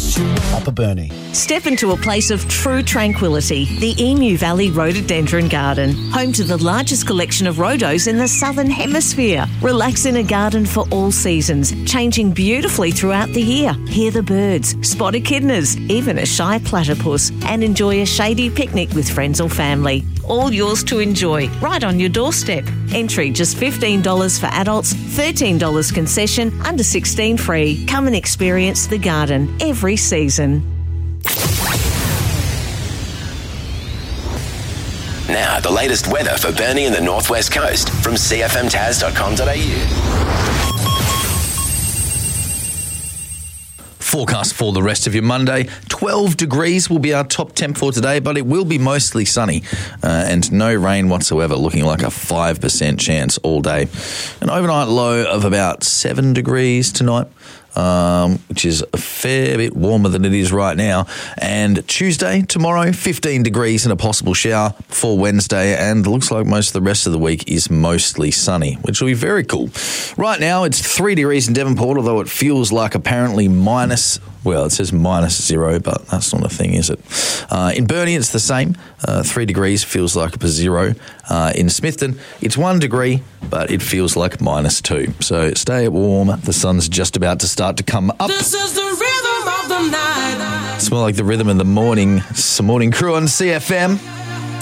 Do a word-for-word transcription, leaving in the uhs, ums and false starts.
Upper Burnie. Step into a place of true tranquility, the Emu Valley Rhododendron Garden, home to the largest collection of rhodos in the Southern Hemisphere. Relax in a garden for all seasons, changing beautifully throughout the year. Hear the birds, spot echidnas, even a shy platypus, and enjoy a shady picnic with friends or family. All yours to enjoy, right on your doorstep. Entry just fifteen dollars for adults, thirteen dollars concession, under sixteen free. Come and experience the garden every season. Now, the latest weather for Burnie and the Northwest Coast from c f m taz dot com dot a u. Forecast for the rest of your Monday. twelve degrees will be our top temp for today, but it will be mostly sunny uh, and no rain whatsoever, looking like a five percent chance all day. An overnight low of about seven degrees tonight. Um, which is a fair bit warmer than it is right now. And Tuesday, tomorrow, fifteen degrees and a possible shower for Wednesday. And looks like most of the rest of the week is mostly sunny, which will be very cool. Right now, it's three degrees in Devonport, although it feels like apparently minus... Well, it says minus zero, but that's not a thing, is it? Uh, in Burnie, it's the same. Uh, three degrees feels like a zero. Uh, in Smithton, it's one degree, but it feels like minus two. So stay warm. The sun's just about to start to come up. This is the rhythm of the night. It's more like the rhythm of the morning. It's the morning crew on C F M.